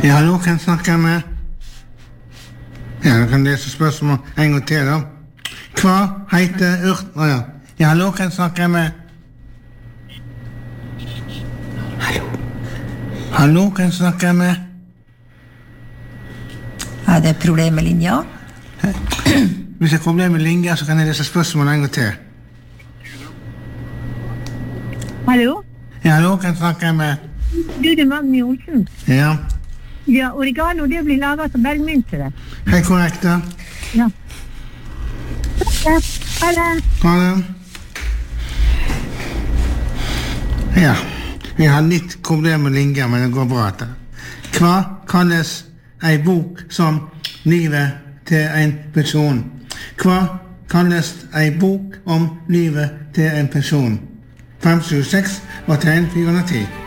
Ja, hallo, kan jeg snakke med? Ja, du kan lese spørsmål en gang til da. Hva heter urten? Ja. Ja, hallo, kan jeg snakke med? Hallo, kan jeg snakke med? Er det et problem med linja? Hvis jeg kommer med linja, så kan jeg lese spørsmål en gang til. Hallo? Ja, hallo, kan jeg snakke med? Du, det er Magni Olsen. Ja. Ja, oregano, det blir laget som bergmynte. Helt korrekt da. Ja. Ja, ha det. Ha det. Ja, vi har litt problem med linja, men det går bra etter. Hva kalles ei bok som livet til en person? Hva kalles ei bok om livet til en person? 576 og tegn 410.